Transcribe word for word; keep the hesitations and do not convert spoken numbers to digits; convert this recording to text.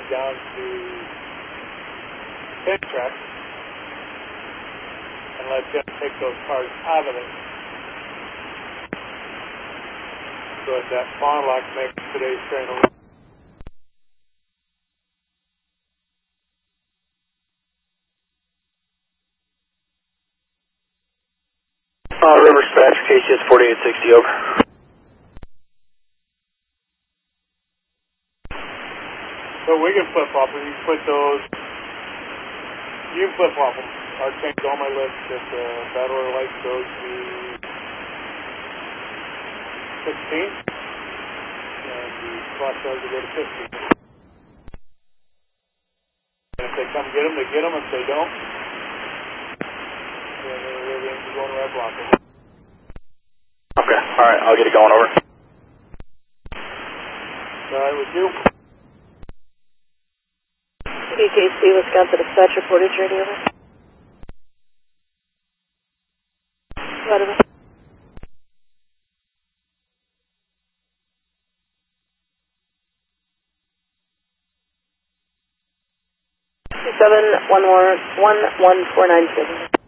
down to pit track and let them take those cars out of it. So that that Fond du Lac makes today's train a little. Uh, River Dispatch, K C S forty-eight sixty, over. So we can flip-flop them. You can put those, you can flip-flop them. Our train's on my list that the Battle Order Light goes to sixteen, and the Cross Stars will go to fifteen. And if they come get them, they get them. If they don't, then everything's going to red block. Okay, alright, I'll get it going, over. Alright, with you. K K C, Wisconsin Dispatch, reported journey, over. Right, over. Seven one one one one four nine seven.